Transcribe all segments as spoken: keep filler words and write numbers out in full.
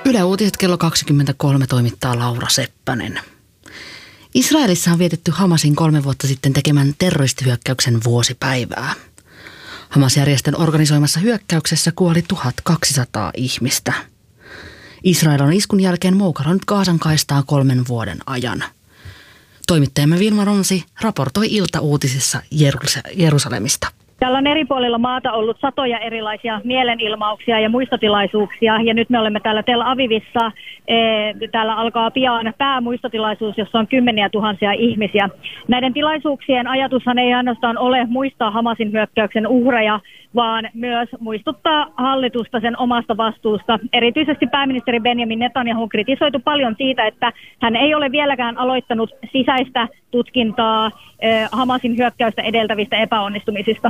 Yle Uutiset kello kaksikymmentäkolme toimittaa Laura Seppänen. Israelissa on vietetty Hamasin kolme vuotta sitten tekemän terroristihyökkäyksen vuosipäivää. Hamas-järjestön organisoimassa hyökkäyksessä kuoli tuhatkaksisataa ihmistä. Israel on iskun jälkeen moukarannut Gazan kaistaa kolmen vuoden ajan. Toimittajamme Vilma Ronsi raportoi Ilta-uutisissa Jerus- Jerusalemista. Täällä on eri puolilla maata ollut satoja erilaisia mielenilmauksia ja muistotilaisuuksia, ja nyt me olemme täällä Tel Avivissa. Täällä alkaa pian päämuistotilaisuus, jossa on kymmeniä tuhansia ihmisiä. Näiden tilaisuuksien ajatushan ei ainoastaan ole muistaa Hamasin hyökkäyksen uhreja, vaan myös muistuttaa hallitusta sen omasta vastuusta. Erityisesti pääministeri Benjamin Netanyahu on kritisoitu paljon siitä, että hän ei ole vieläkään aloittanut sisäistä tutkintaa Hamasin hyökkäystä edeltävistä epäonnistumisista.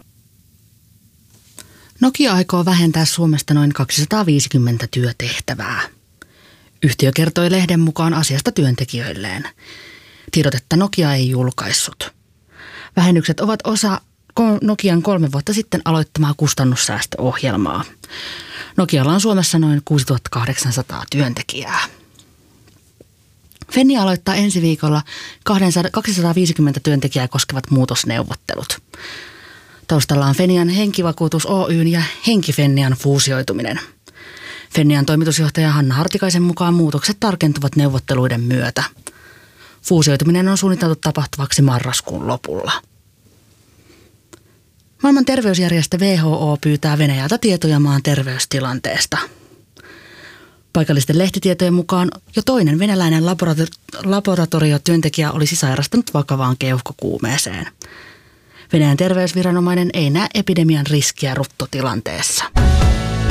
Nokia aikoo vähentää Suomesta noin kaksisataaviisikymmentä työtehtävää. Yhtiö kertoi lehden mukaan asiasta työntekijöilleen. Tiedotetta Nokia ei julkaissut. Vähennykset ovat osa Nokian kolme vuotta sitten aloittamaa kustannussäästöohjelmaa. Nokialla on Suomessa noin kuusituhattakahdeksansataa työntekijää. Fennia aloittaa ensi viikolla kaksisataaviisikymmentä työntekijää koskevat muutosneuvottelut. Taustalla on Fennian Henkivakuutus Oyn ja Henki-Fennian fuusioituminen. Fennian toimitusjohtaja Hanna Hartikaisen mukaan muutokset tarkentuvat neuvotteluiden myötä. Fuusioituminen on suunniteltu tapahtuvaksi marraskuun lopulla. Maailman terveysjärjestö W H O pyytää Venäjältä tietoja maan terveystilanteesta. Paikallisten lehtitietojen mukaan jo toinen venäläinen laborator- laboratoriotyöntekijä olisi sairastunut vakavaan keuhkokuumeeseen. Venäjän terveysviranomainen ei näe epidemian riskiä ruttotilanteessa.